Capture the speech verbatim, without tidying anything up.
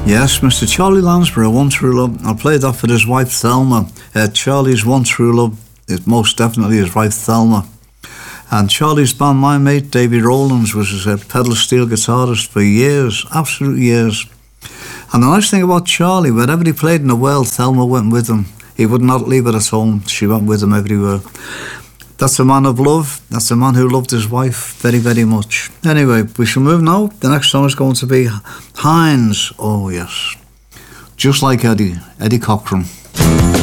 Yes, Mister Charlie Lansbury, One True Love. I played that for his wife Thelma. Uh, Charlie's One True Love is most definitely his wife Thelma. And Charlie's band, my mate Davy Rowlands, was a pedal steel guitarist for years, absolute years. And the nice thing about Charlie, wherever he played in the world, Thelma went with him. He would not leave her at home. She went with him everywhere. That's a man of love. That's a man who loved his wife very, very much. Anyway, we shall move now. The next song is going to be Hines. Oh, yes. Just like Eddie, Eddie Cochran.